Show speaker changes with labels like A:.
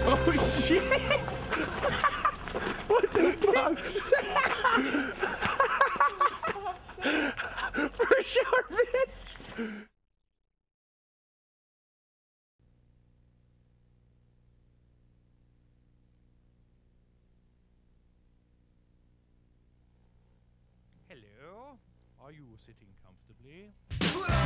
A: Oh shit! What the fuck? For sure, bitch!
B: Hello? Are you sitting comfortably?